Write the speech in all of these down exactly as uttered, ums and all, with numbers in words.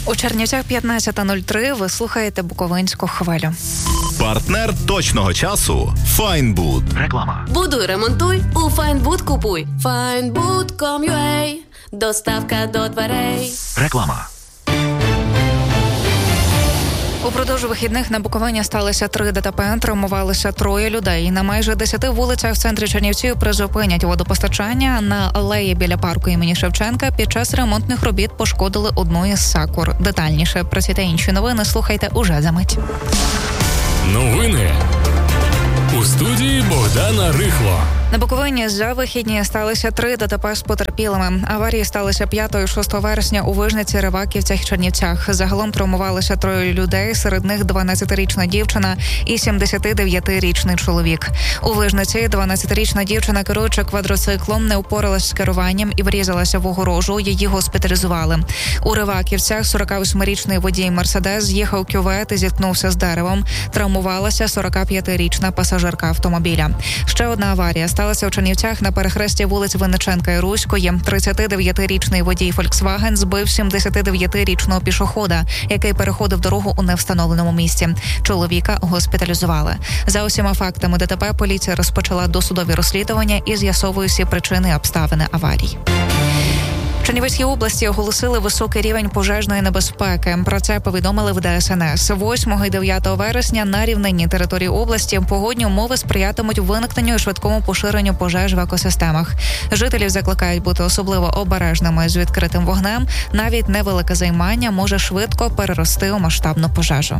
У Чернівцях п'ятнадцята нуль три. Ви слухаєте Буковинську хвилю. Партнер точного часу – Файнбуд. Реклама. Будуй, ремонтуй, у Файнбуд купуй. файнбуд крапка ком крапка ю а. Доставка до дверей. Реклама. Упродовж вихідних на Буковині сталося три ДТП, травмувалися троє людей. На майже десяти вулицях в центрі Чернівців призупинять водопостачання. На алеї біля парку імені Шевченка під час ремонтних робіт пошкодили одну із сакур. Детальніше про ці та інші новини слухайте уже за мить. Новини у студії Богдана Рихло. На Буковині за вихідні сталися три ДТП з потерпілими. Аварії сталися п'ятого і шостого вересня у Вижниці, Риваківцях, Чернівцях. Загалом травмувалися троє людей, серед них дванадцятирічна дівчина і сімдесятидев'ятирічний чоловік. У Вижниці дванадцятирічна дівчина, керуючи квадроциклом, не упоралась з керуванням і врізалася в огорожу. Її госпіталізували. У Риваківцях сорокавосьмирічний водій Мерседес з'їхав кювет і зіткнувся з деревом. Травмувалася сорокап'ятирічна пасажирка автомобіля. Ще одна аварія сталася у Чернівцях на перехресті вулиць Винниченка і Руської. тридцятидев'ятирічний водій «Фольксваген» збив сімдесятидев'ятирічного пішохода, який переходив дорогу у невстановленому місці. Чоловіка госпіталізували. За усіма фактами ДТП поліція розпочала досудові розслідування і з'ясовує всі причини і обставини аварій. В Чернівецькій області оголосили високий рівень пожежної небезпеки. Про це повідомили в Де Ес Ен Ес. восьмого і дев'ятого вересня на рівнинній території області погодні умови сприятимуть виникненню і швидкому поширенню пожеж в екосистемах. Жителів закликають бути особливо обережними з відкритим вогнем. Навіть невелике займання може швидко перерости у масштабну пожежу.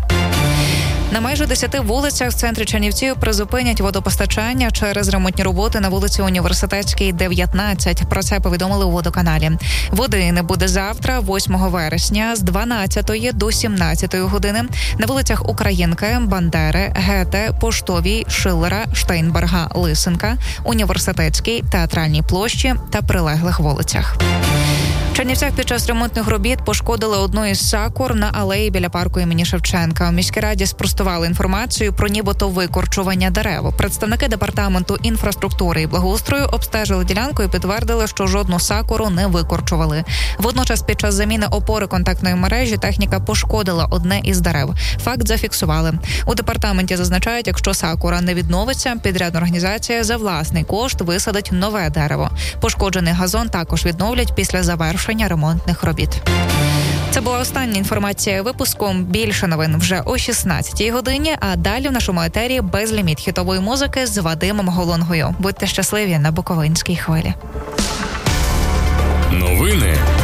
На майже десяти вулицях в центрі Чернівців призупинять водопостачання через ремонтні роботи на вулиці Університетській, дев'ятнадцять. Про це повідомили у водоканалі. Води не буде завтра, восьмого вересня, з дванадцятої до сімнадцятої години на вулицях Українки, Бандери, Гете, Поштовій, Шиллера, Штейнберга, Лисенка, Університетській, Театральній площі та прилеглих вулицях. В Чернівцях під час ремонтних робіт пошкодили одну із сакур на алеї біля парку імені Шевченка. У міській раді спростували інформацію про нібито викорчування дерев. Представники департаменту інфраструктури і благоустрою обстежили ділянку і підтвердили, що жодну сакуру не викорчували. Водночас під час заміни опори контактної мережі техніка пошкодила одне із дерев. Факт зафіксували. У департаменті зазначають, якщо сакура не відновиться, підрядна організація за власний кошт висадить нове дерево. Пошкоджений газон також відновлять після завершення ремонтних робіт. Це була остання інформація випуску. Більше новин вже о шістнадцятій годині, а далі в нашому етері безліміт хітової музики з Вадимом Голонгою. Будьте щасливі на Буковинській хвилі. Новини